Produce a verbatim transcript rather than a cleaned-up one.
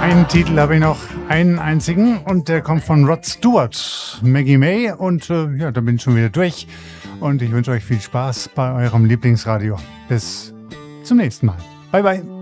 Einen Titel habe ich noch, einen einzigen, und der kommt von Rod Stewart, Maggie May, und äh, ja, da bin ich schon wieder durch und ich wünsche euch viel Spaß bei eurem Lieblingsradio. Bis zum nächsten Mal. Bye, bye.